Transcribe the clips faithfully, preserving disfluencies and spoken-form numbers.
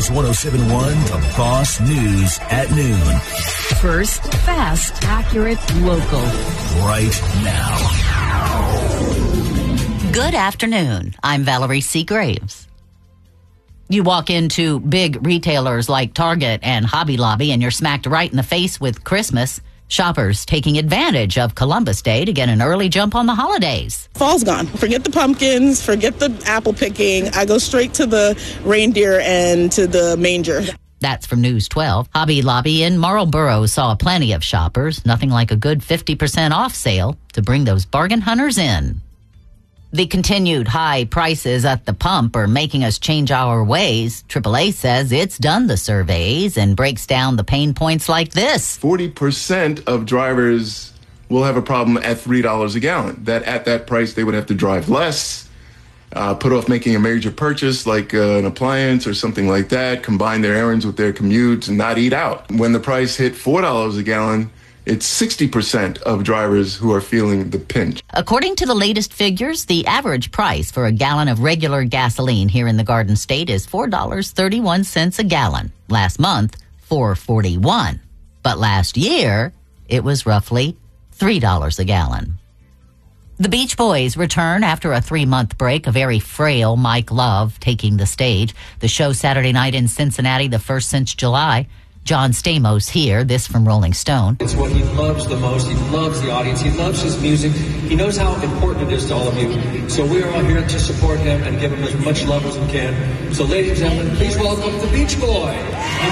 News one oh seven point one, The Boss News at noon. First, fast, accurate, local. Right now. Good afternoon. I'm Valerie C. Graves. You walk into big retailers like Target and Hobby Lobby and you're smacked right in the face with Christmas. Shoppers taking advantage of Columbus Day to get an early jump on the holidays. Fall's gone. Forget the pumpkins, forget the apple picking. I go straight to the reindeer and to the manger. That's from News twelve. Hobby Lobby in Marlboro saw plenty of shoppers. Nothing like a good fifty percent off sale to bring those bargain hunters in. The continued high prices at the pump are making us change our ways. triple A says it's done the surveys and breaks down the pain points like this. forty percent of drivers will have a problem at three dollars a gallon. That at that price, they would have to drive less, uh, put off making a major purchase like uh, an appliance or something like that, combine their errands with their commutes and not eat out. When the price hit four dollars a gallon, it's sixty percent of drivers who are feeling the pinch. According to the latest figures, the average price for a gallon of regular gasoline here in the Garden State is four dollars and thirty-one cents a gallon. Last month, four dollars and forty-one cents. But last year, it was roughly three dollars a gallon. The Beach Boys return after a three-month break, a very frail Mike Love taking the stage. The show Saturday night in Cincinnati, the first since July. John Stamos here, this from Rolling Stone. It's what he loves the most. He loves the audience. He loves his music. He knows how important it is to all of you. So we are all here to support him and give him as much love as we can. So ladies and gentlemen, please welcome the Beach Boys. Thank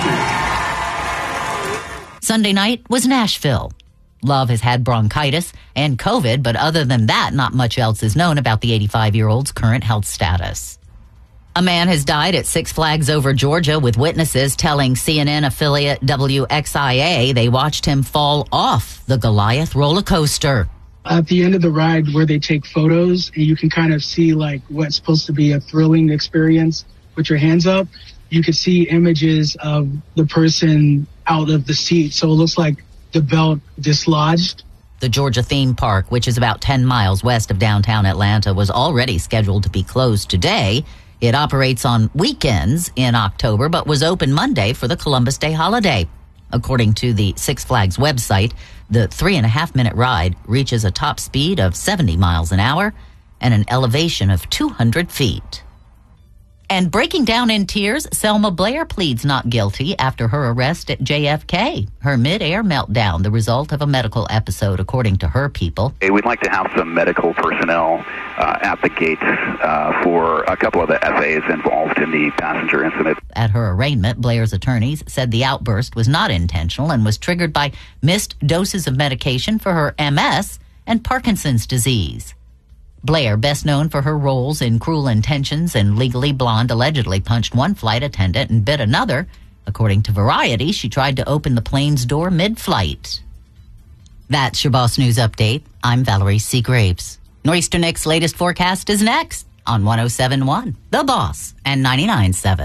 you. Sunday night was Nashville. Love has had bronchitis and COVID, but other than that, not much else is known about the eighty-five-year-old's current health status. A man has died at Six Flags Over Georgia, with witnesses telling C N N affiliate W X I A they watched him fall off the Goliath roller coaster. At the end of the ride where they take photos and you can kind of see like what's supposed to be a thrilling experience, put your hands up, you could see images of the person out of the seat. So it looks like the belt dislodged. The Georgia theme park, which is about ten miles west of downtown Atlanta, was already scheduled to be closed today. It operates on weekends in October, but was open Monday for the Columbus Day holiday. According to the Six Flags website, the three and a half minute ride reaches a top speed of seventy miles an hour and an elevation of two hundred feet. And breaking down in tears, Selma Blair pleads not guilty after her arrest at J F K. Her mid-air meltdown, the result of a medical episode, according to her people. We'd like to have some medical personnel uh, at the gates uh, for a couple of the F As involved in the passenger incident. At her arraignment, Blair's attorneys said the outburst was not intentional and was triggered by missed doses of medication for her M S and Parkinson's disease. Blair, best known for her roles in Cruel Intentions and Legally Blonde, allegedly punched one flight attendant and bit another. According to Variety, she tried to open the plane's door mid-flight. That's your Boss News Update. I'm Valerie C. Graves. Nor'easter Nick's latest forecast is next on one oh seven point one, The Boss, and ninety-nine point seven.